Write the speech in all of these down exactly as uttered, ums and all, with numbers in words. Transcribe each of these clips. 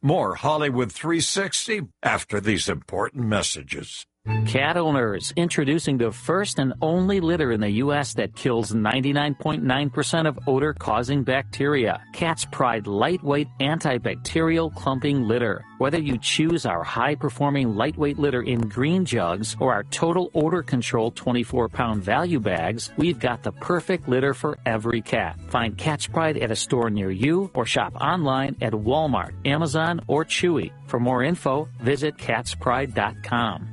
More Hollywood three sixty after these important messages. Cat owners, introducing the first and only litter in the U S that kills ninety-nine point nine percent of odor-causing bacteria. Cat's Pride lightweight antibacterial clumping litter. Whether you choose our high-performing lightweight litter in green jugs or our total odor control twenty-four pound value bags, we've got the perfect litter for every cat. Find Cat's Pride at a store near you or shop online at Walmart, Amazon, or Chewy. For more info, visit cats pride dot com.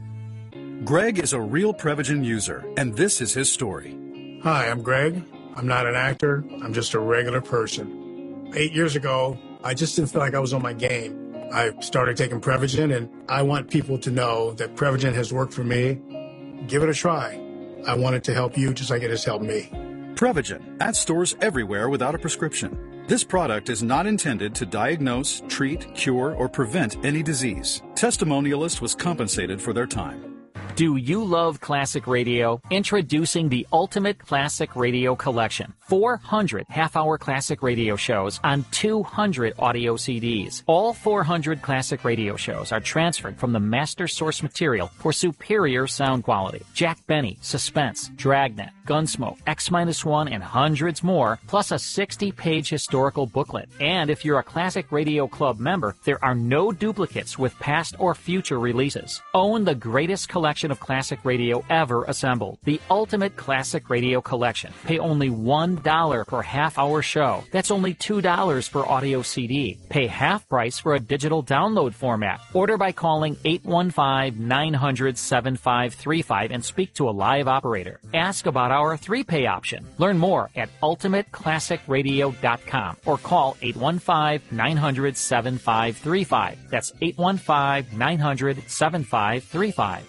Greg is a real Prevagen user, and this is his story. Hi, I'm Greg. I'm not an actor. I'm just a regular person. Eight years ago, I just didn't feel like I was on my game. I started taking Prevagen, and I want people to know that Prevagen has worked for me. Give it a try. I want it to help you just like it has helped me. Prevagen, at stores everywhere without a prescription. This product is not intended to diagnose, treat, cure, or prevent any disease. Testimonialist was compensated for their time. Do you love classic radio? Introducing the Ultimate Classic Radio Collection. four hundred half-hour classic radio shows on two hundred audio C Ds. All four hundred classic radio shows are transferred from the master source material for superior sound quality. Jack Benny, Suspense, Dragnet, Gunsmoke, X one, and hundreds more, plus a sixty page historical booklet. And if you're a Classic Radio Club member, there are no duplicates with past or future releases. Own the greatest collection of classic radio ever assembled. The Ultimate Classic Radio Collection. Pay only one dollar per half-hour show. That's only two dollars per audio C D. Pay half price for a digital download format. Order by calling eight one five, nine hundred, seven five three five and speak to a live operator. Ask about our three-pay option. Learn more at ultimate classic radio dot com or call eight one five, nine hundred, seven five three five. That's eight one five, nine hundred, seven five three five.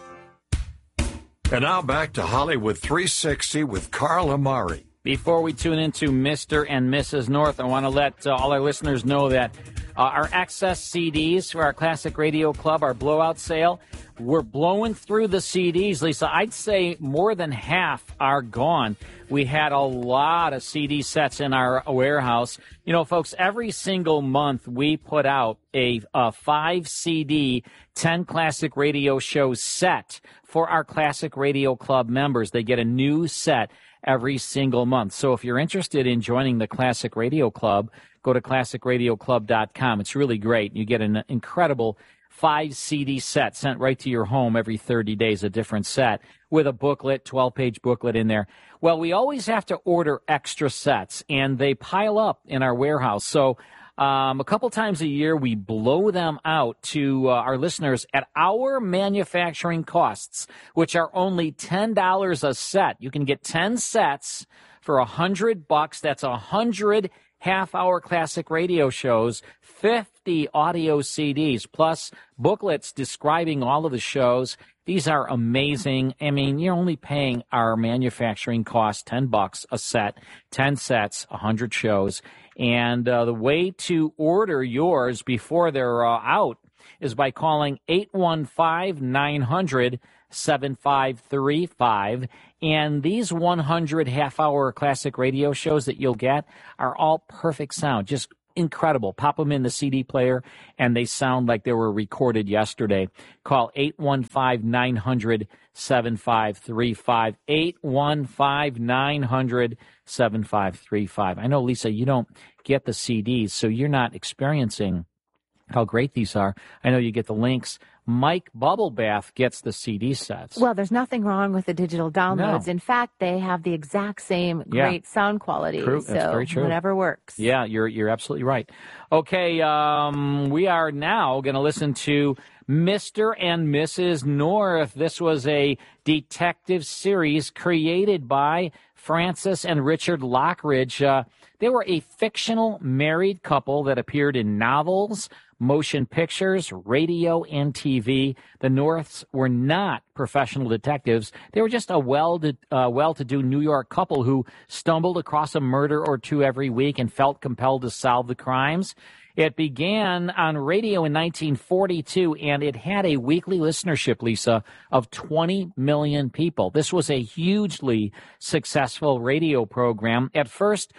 And now back to Hollywood three sixty with Carl Amari. Before we tune into Mister and Missus North, I want to let uh, all our listeners know that uh, our excess C Ds for our Classic Radio Club, our blowout sale, we're blowing through the C Ds, Lisa. I'd say more than half are gone. We had a lot of C D sets in our warehouse. You know, folks, every single month we put out a, a five C D, ten classic radio show set for our Classic Radio Club members. They get a new set every single month. So if you're interested in joining the Classic Radio Club, go to classic radio club dot com. It's really great. You get an incredible five C D set sent right to your home every thirty days, a different set with a booklet, twelve page booklet in there. Well, we always have to order extra sets, and they pile up in our warehouse. So um, a couple times a year, we blow them out to uh, our listeners at our manufacturing costs, which are only ten dollars a set. You can get ten sets for one hundred bucks. That's one hundred half-hour classic radio shows, fifty audio C Ds, plus booklets describing all of the shows. These are amazing. I mean, you're only paying our manufacturing cost, ten bucks a set, ten sets, one hundred shows. And uh, the way to order yours before they're uh, out is by calling eight one five, nine hundred, seven five three five. And these one hundred half-hour classic radio shows that you'll get are all perfect sound, just incredible. Pop them in the C D player, and they sound like they were recorded yesterday. Call eight one five, nine hundred, seven five three five, eight one five, nine hundred, seven five three five. I know, Lisa, you don't get the C Ds, so you're not experiencing how great these are. I know you get the links. Mike Bubblebath gets the C D sets. Well, there's nothing wrong with the digital downloads. No. In fact, they have the exact same great Yeah. sound quality. True. So That's very true. whatever works. Yeah, you're you're absolutely right. Okay, um, we are now going to listen to Mister and Missus North. This was a detective series created by Francis and Richard Lockridge. Uh, they were a fictional married couple that appeared in novels, motion pictures, radio, and T V. The Norths were not professional detectives. They were just a well to, uh, well-to-do New York couple who stumbled across a murder or two every week and felt compelled to solve the crimes. It began on radio in nineteen forty-two, and it had a weekly listenership, Lisa, of twenty million people. This was a hugely successful radio program. At first, Joseph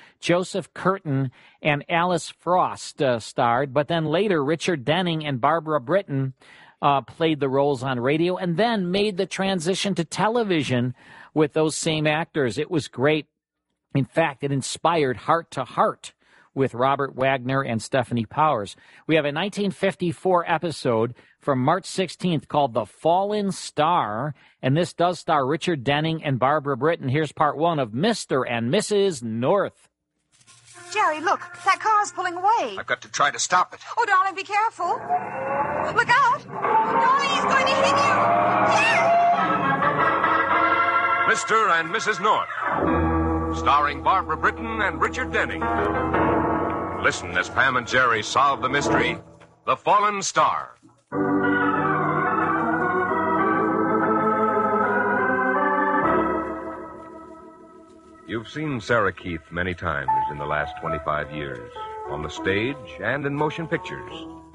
Joseph Curtin and Alice Frost uh, starred, but then later Richard Denning and Barbara Britton uh, played the roles on radio and then made the transition to television with those same actors. It was great. In fact, it inspired Heart to Heart with Robert Wagner and Stephanie Powers. We have a nineteen fifty-four episode from March sixteenth called The Fallen Star, and this does star Richard Denning and Barbara Britton. Here's part one of Mister and Missus North. Jerry, look, that car's pulling away. I've got to try to stop it. Oh, darling, be careful. Look out. Darling, he's going to hit you. Jerry! Mister and Missus North, starring Barbara Britton and Richard Denning. Listen as Pam and Jerry solve the mystery, The Fallen Star. You've seen Sarah Keith many times in the last twenty-five years, on the stage and in motion pictures.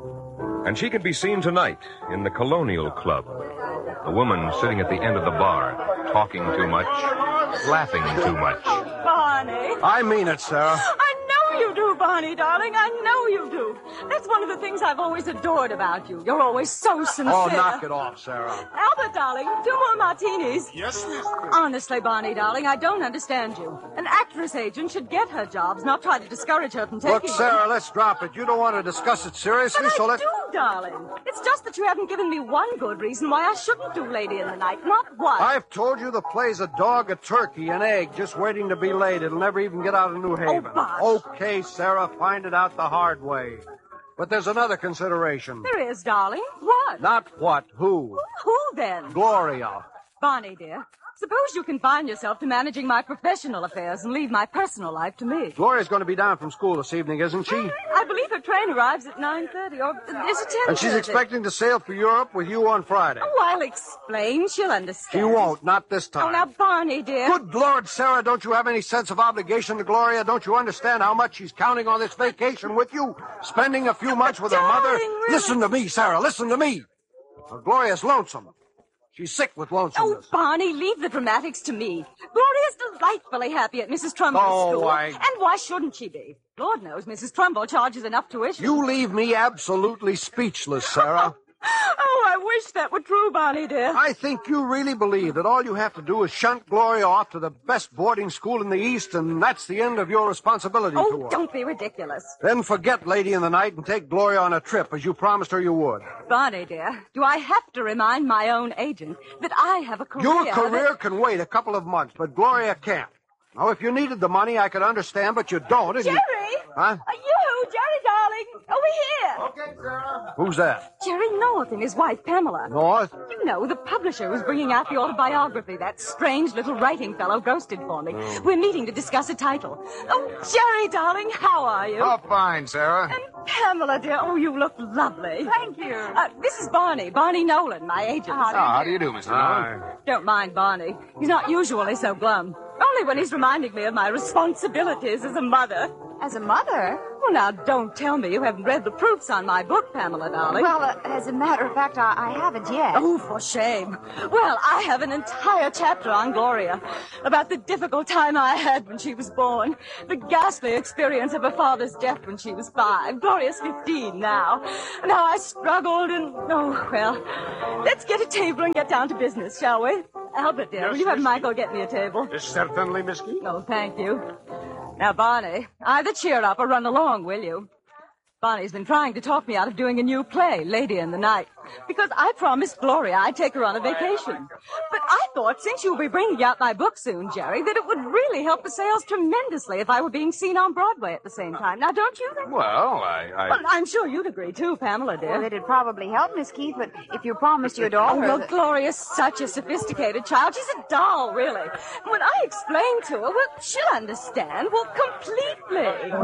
And she can be seen tonight in the Colonial Club. A woman sitting at the end of the bar, talking too much, laughing too much. Barney. I mean it, Sarah. I know you do, Barney, darling. I know you do. That's one of the things I've always adored about you. You're always so sincere. Oh, knock it off, Sarah. Albert, darling, two more martinis. Yes, miss. Honestly, Barney, darling, I don't understand you. An actress agent should get her jobs, not try to discourage her from taking Look, Sarah, them. let's drop it. You don't want to discuss it seriously, But so I let's... do, darling. It's just that you haven't given me one good reason why I shouldn't do Lady in the Night. Not one. I've told you the play's a dog, a turkey, an egg, just waiting to be laid. It'll never even get out of New Haven. Oh, bosh. Okay, Sarah, find it out the hard way. But there's another consideration. There is, darling. What? Not what, who. Who, then? Gloria. Barney, dear, suppose you confine yourself to managing my professional affairs and leave my personal life to me. Gloria's going to be down from school this evening, isn't she? I believe her train arrives at nine thirty, or is it ten thirty? And she's expecting to sail for Europe with you on Friday. Oh, I'll explain. She'll understand. She won't, not this time. Oh, now, Barney, dear. Good Lord, Sarah, don't you have any sense of obligation to Gloria? Don't you understand how much she's counting on this vacation with you? Spending a few months with her mother? Darling, really? Listen to me, Sarah, listen to me. Well, Gloria's lonesome. She's sick with Oh, lonesomeness. Barney, leave the dramatics to me. Gloria's delightfully happy at Missus Trumbull's Oh, school. I- And why shouldn't she be? Lord knows Missus Trumbull charges enough tuition. You leave me absolutely speechless, Sarah. Oh, I wish that were true, Barney, dear. I think you really believe that all you have to do is shunt Gloria off to the best boarding school in the East, and that's the end of your responsibility to Oh, her. don't be ridiculous. Then forget Lady in the Night and take Gloria on a trip, as you promised her you would. Barney, dear, do I have to remind my own agent that I have a career? Your career that... can wait a couple of months, but Gloria can't. Now, if you needed the money, I could understand, but you don't. And Jerry! You... Huh? Are you, Jerry, darling? Over here. Okay, Sarah. Who's that? Jerry North and his wife, Pamela. North? You know, the publisher who's bringing out the autobiography that strange little writing fellow ghosted for me. Oh. We're meeting to discuss a title. Oh, Jerry, darling, how are you? Oh, fine, Sarah. And Pamela, dear, oh, you look lovely. Thank you. Uh, this is Barney, Barney Nolan, my agent. How do you How do you do, Mister Nolan? Don't mind Barney. He's not usually so glum. Only when he's reminding me of my responsibilities as a mother. As a mother? Well, now, don't tell me you haven't read the proofs on my book, Pamela, darling. Well, uh, as a matter of fact, I, I haven't yet. Oh, for shame. Well, I have an entire chapter on Gloria, about the difficult time I had when she was born, the ghastly experience of her father's death when she was five. Gloria's fifteen now. And how I struggled and, oh, well, let's get a table and get down to business, shall we? Albert, dear, Yes, will you have Miss Michael get me a table? Certainly, Miss Keith. Oh, thank you. Now, Barney, either cheer up or run along, will you? Barney's been trying to talk me out of doing a new play, Lady in the Night, because I promised Gloria I'd take her on a vacation. But I thought, since you'll be bringing out my book soon, Jerry, that it would really help the sales tremendously if I were being seen on Broadway at the same time. Now, don't you think? Well, I... I... Well, I'm sure you'd agree, too, Pamela, dear. Well, it'd probably help, Miss Keith, but if you promised your Oh, daughter... well, that- Gloria's such a sophisticated child. She's a doll, really. When I explain to her, well, she'll understand. Well, completely.